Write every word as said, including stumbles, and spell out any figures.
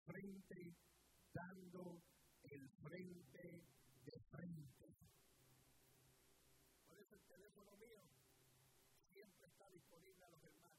frente, dando el frente de frente. Por eso el teléfono mío siempre está disponible a los hermanos.